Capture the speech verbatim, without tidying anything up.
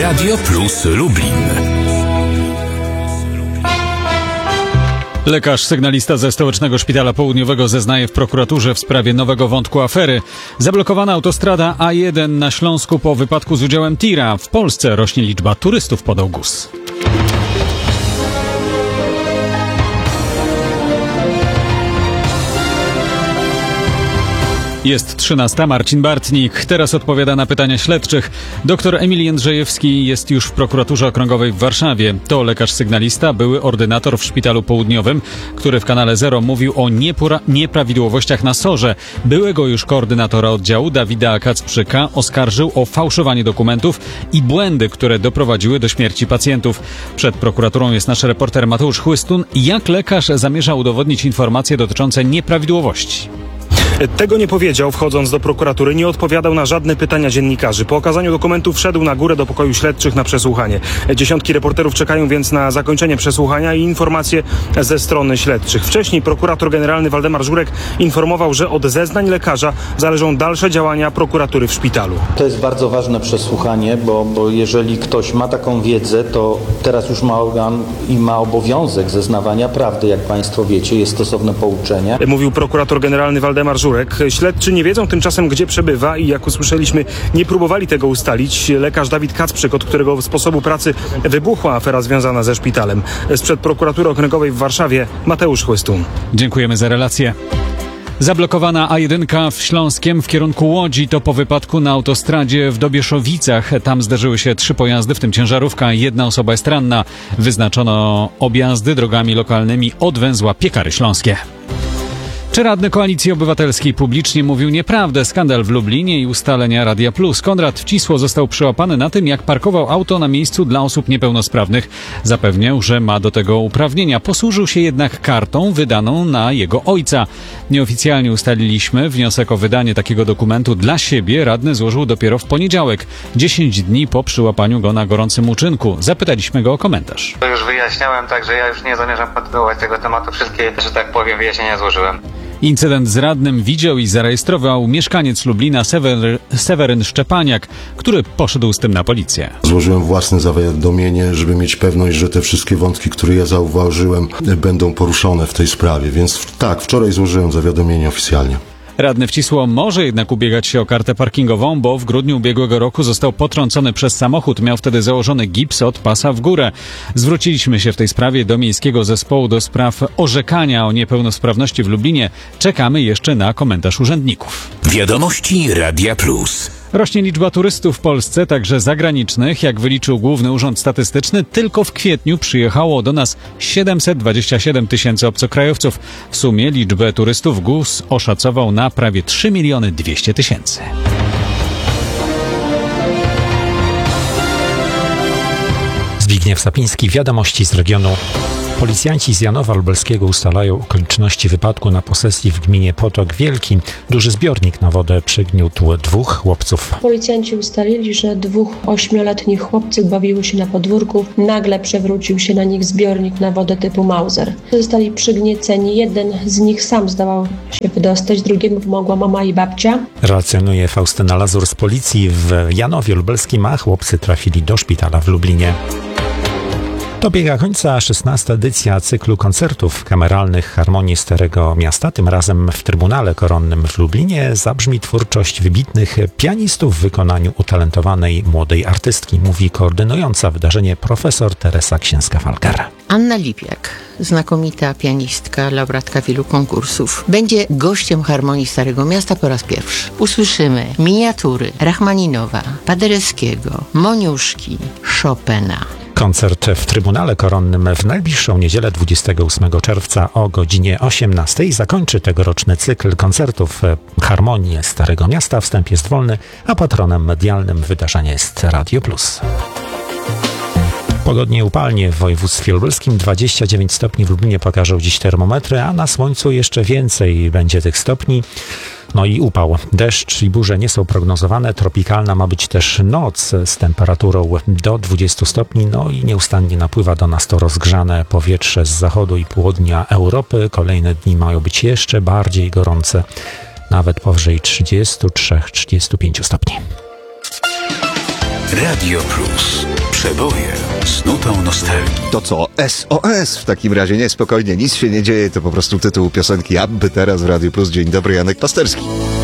Radio Plus Lublin. Lekarz sygnalista ze Stołecznego Szpitala Południowego zeznaje w prokuraturze w sprawie nowego wątku afery. Zablokowana autostrada A jeden na Śląsku po wypadku z udziałem tira. W Polsce rośnie liczba turystów, podał G U S. Jest trzynasta. Marcin Bartnik. Teraz odpowiada na pytania śledczych. Doktor Emil Jędrzejewski jest już w prokuraturze okręgowej w Warszawie. To lekarz sygnalista, były ordynator w Szpitalu Południowym, który w kanale Zero mówił o niepora- nieprawidłowościach na sorze. Byłego już koordynatora oddziału Dawida Kacprzyka oskarżył o fałszowanie dokumentów i błędy, które doprowadziły do śmierci pacjentów. Przed prokuraturą jest nasz reporter Mateusz Chłystun. Jak lekarz zamierza udowodnić informacje dotyczące nieprawidłowości? Tego nie powiedział, wchodząc do prokuratury, nie odpowiadał na żadne pytania dziennikarzy. Po okazaniu dokumentów wszedł na górę do pokoju śledczych na przesłuchanie. Dziesiątki reporterów czekają więc na zakończenie przesłuchania i informacje ze strony śledczych. Wcześniej prokurator generalny Waldemar Żurek informował, że od zeznań lekarza zależą dalsze działania prokuratury w szpitalu. To jest bardzo ważne przesłuchanie, bo, bo jeżeli ktoś ma taką wiedzę, to teraz już ma organ i ma obowiązek zeznawania prawdy, jak państwo wiecie, jest stosowne pouczenie. Mówił prokurator generalny Waldemar Żurek. Śledczy nie wiedzą tymczasem, gdzie przebywa i jak usłyszeliśmy, nie próbowali tego ustalić. Lekarz Dawid Kacprzyk, od którego sposobu pracy wybuchła afera związana ze szpitalem. Sprzed prokuratury okręgowej w Warszawie Mateusz Chłystun. Dziękujemy za relację. Zablokowana A jeden w Śląskiem w kierunku Łodzi to po wypadku na autostradzie w Dobieszowicach. Tam zderzyły się trzy pojazdy, w tym ciężarówka. Jedna osoba jest ranna. Wyznaczono objazdy drogami lokalnymi od węzła Piekary Śląskie. Czy radny Koalicji Obywatelskiej publicznie mówił nieprawdę? Skandal w Lublinie i ustalenia Radia Plus. Konrad Wcisło został przyłapany na tym, jak parkował auto na miejscu dla osób niepełnosprawnych. Zapewniał, że ma do tego uprawnienia. Posłużył się jednak kartą wydaną na jego ojca. Nieoficjalnie ustaliliśmy, wniosek o wydanie takiego dokumentu dla siebie radny złożył dopiero w poniedziałek, dziesięć dni po przyłapaniu go na gorącym uczynku. Zapytaliśmy go o komentarz. To już wyjaśniałem, także ja już nie zamierzam kontynuować tego tematu. Wszystkie, że tak powiem, wyjaśnienia złożyłem. Incydent z radnym widział i zarejestrował mieszkaniec Lublina Sewer, Seweryn Szczepaniak, który poszedł z tym na policję. Złożyłem własne zawiadomienie, żeby mieć pewność, że te wszystkie wątki, które ja zauważyłem, będą poruszone w tej sprawie. Więc tak, wczoraj złożyłem zawiadomienie oficjalnie. Radny Wcisło może jednak ubiegać się o kartę parkingową, bo w grudniu ubiegłego roku został potrącony przez samochód. Miał wtedy założony gips od pasa w górę. Zwróciliśmy się w tej sprawie do Miejskiego Zespołu do Spraw Orzekania o Niepełnosprawności w Lublinie. Czekamy jeszcze na komentarz urzędników. Wiadomości Radia Plus. Rośnie liczba turystów w Polsce, także zagranicznych. Jak wyliczył Główny Urząd Statystyczny, tylko w kwietniu przyjechało do nas siedemset dwadzieścia siedem tysięcy obcokrajowców. W sumie liczbę turystów G U S oszacował na prawie trzy miliony dwieście tysięcy. Zbigniew Sapiński, wiadomości z regionu. Policjanci z Janowa Lubelskiego ustalają okoliczności wypadku na posesji w gminie Potok Wielki. Duży zbiornik na wodę przygniótł dwóch chłopców. Policjanci ustalili, że dwóch ośmioletnich chłopców bawiło się na podwórku. Nagle przewrócił się na nich zbiornik na wodę typu Mauser. Zostali przygnieceni. Jeden z nich sam zdawał się wydostać, drugiemu pomogła mama i babcia. Relacjonuje Faustyna Lazur z policji w Janowie Lubelskim, a chłopcy trafili do szpitala w Lublinie. Dobiega końca szesnasta edycja cyklu koncertów kameralnych Harmonii Starego Miasta. Tym razem w Trybunale Koronnym w Lublinie zabrzmi twórczość wybitnych pianistów w wykonaniu utalentowanej młodej artystki, mówi koordynująca wydarzenie profesor Teresa Księska-Falkar. Anna Lipiak, znakomita pianistka, laureatka wielu konkursów, będzie gościem Harmonii Starego Miasta po raz pierwszy. Usłyszymy miniatury Rachmaninowa, Paderewskiego, Moniuszki, Chopina. Koncert w Trybunale Koronnym w najbliższą niedzielę dwudziestego ósmego czerwca o godzinie osiemnastej zakończy tegoroczny cykl koncertów Harmonii Starego Miasta. Wstęp jest wolny, a patronem medialnym wydarzenia jest Radio Plus. Pogodnie upalnie w województwie lubelskim, dwadzieścia dziewięć stopni w Lublinie pokażą dziś termometry, a na słońcu jeszcze więcej będzie tych stopni. No i upał. Deszcz i burze nie są prognozowane. Tropikalna ma być też noc z temperaturą do dwudziestu stopni. No i nieustannie napływa do nas to rozgrzane powietrze z zachodu i południa Europy. Kolejne dni mają być jeszcze bardziej gorące, nawet powyżej trzydziestu trzech do trzydziestu pięciu stopni. Radio Plus. Przeboje z nutą nostalgii. To co? S O S w takim razie. Nie, spokojnie, nic się nie dzieje. To po prostu tytuł piosenki Abby teraz w Radio Plus. Dzień dobry, Janek Pasterski.